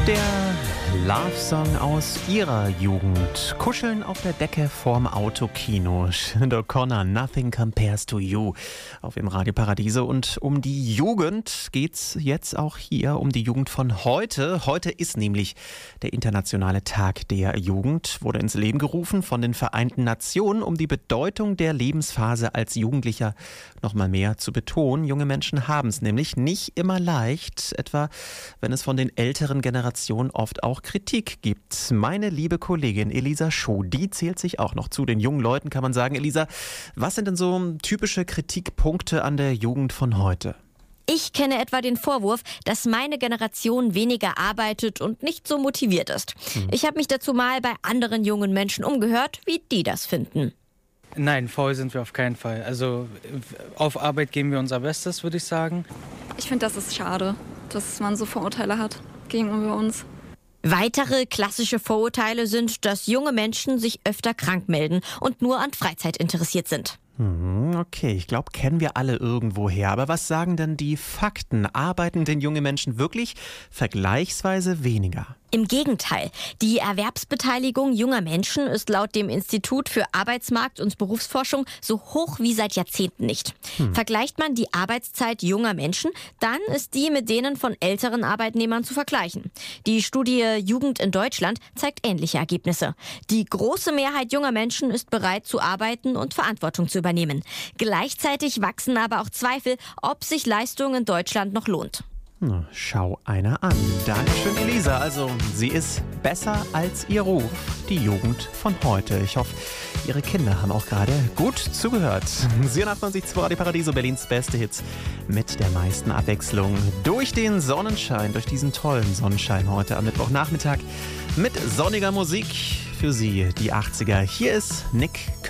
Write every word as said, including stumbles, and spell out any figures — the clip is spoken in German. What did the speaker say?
Der Love-Song aus ihrer Jugend. Kuscheln auf der Decke vorm Autokino. Sinéad O'Connor, Nothing Compares to You. Auf dem Radio Paradiso. Und um die Jugend geht's jetzt auch hier, um die Jugend von heute. Heute ist nämlich der internationale Tag der Jugend. Wurde ins Leben gerufen von den Vereinten Nationen, um die Bedeutung der Lebensphase als Jugendlicher noch mal mehr zu betonen. Junge Menschen haben es nämlich nicht immer leicht, etwa wenn es von den älteren Generationen oft auch Kritik gibt. Meine liebe Kollegin Elisa Schuh, die zählt sich auch noch zu den jungen Leuten, kann man sagen. Elisa, was sind denn so typische Kritikpunkte an der Jugend von heute? Ich kenne etwa den Vorwurf, dass meine Generation weniger arbeitet und nicht so motiviert ist. Hm. Ich habe mich dazu mal bei anderen jungen Menschen umgehört, wie die das finden. Nein, faul sind wir auf keinen Fall. Also auf Arbeit geben wir unser Bestes, würde ich sagen. Ich finde, das ist schade, dass man so Vorurteile hat gegenüber uns. Weitere klassische Vorurteile sind, dass junge Menschen sich öfter krank melden und nur an Freizeit interessiert sind. Okay, ich glaube, kennen wir alle irgendwoher. Aber was sagen denn die Fakten? Arbeiten denn junge Menschen wirklich vergleichsweise weniger? Im Gegenteil. Die Erwerbsbeteiligung junger Menschen ist laut dem Institut für Arbeitsmarkt- und Berufsforschung so hoch wie seit Jahrzehnten nicht. Hm. Vergleicht man die Arbeitszeit junger Menschen, dann ist die mit denen von älteren Arbeitnehmern zu vergleichen. Die Studie Jugend in Deutschland zeigt ähnliche Ergebnisse. Die große Mehrheit junger Menschen ist bereit zu arbeiten und Verantwortung zu übernehmen. Gleichzeitig wachsen aber auch Zweifel, ob sich Leistung in Deutschland noch lohnt. Na, schau einer an. Dankeschön, Elisa. Also, sie ist besser als ihr Ruf. Die Jugend von heute. Ich hoffe, ihre Kinder haben auch gerade gut zugehört. siebenundachtzig Komma zwei Radio Paradiso, Berlins beste Hits mit der meisten Abwechslung. Durch den Sonnenschein, durch diesen tollen Sonnenschein heute am Mittwochnachmittag mit sonniger Musik für Sie, die achtziger. Hier ist Nick